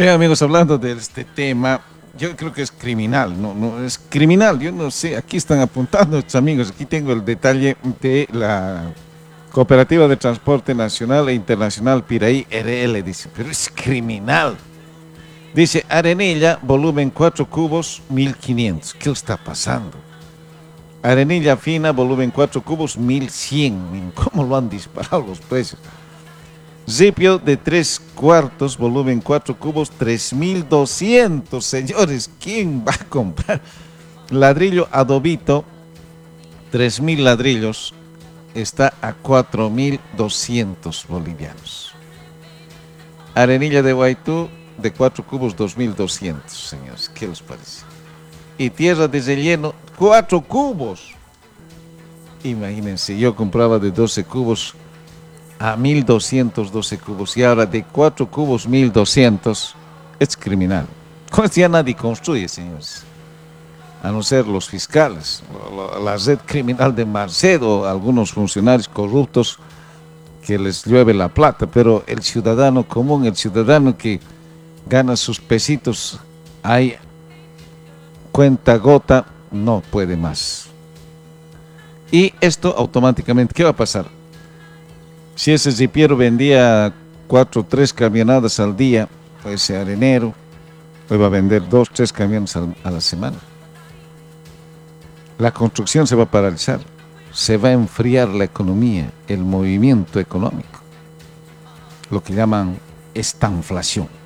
Bien, amigos, hablando de este tema, yo creo que es criminal, no es criminal, yo no sé, aquí están apuntando estos amigos, aquí tengo el detalle de la Cooperativa de Transporte Nacional e Internacional Piraí RL, dice, pero es criminal. Dice, Arenilla, volumen 4 cubos, 1500. ¿Qué está pasando? Arenilla fina, volumen 4 cubos, 1100. ¿Cómo lo han disparado los precios? Ripio de 3 cuartos, volumen 4 cubos, 3200. Señores, ¿quién va a comprar? Ladrillo adobito, 3000 ladrillos, está a 4200 bolivianos. Arenilla de Guaitú, de 4 cubos, 2200, señores. ¿Qué les parece? Y tierra de relleno, 4 cubos. Imagínense, yo compraba de 12 cubos a 1212 cubos y ahora de 4 cubos 1200. Es criminal. Con esto ya nadie construye, señores, a no ser los fiscales, la red criminal de Marcelo, algunos funcionarios corruptos que les llueve la plata, pero el ciudadano común, el ciudadano que gana sus pesitos, hay cuenta gota, no puede más. Y esto automáticamente, ¿qué va a pasar? Si ese ripiero vendía 4 o 3 camionadas al día, ese arenero hoy va a vender 2 o 3 camiones a la semana. La construcción se va a paralizar, se va a enfriar la economía, el movimiento económico, lo que llaman estanflación.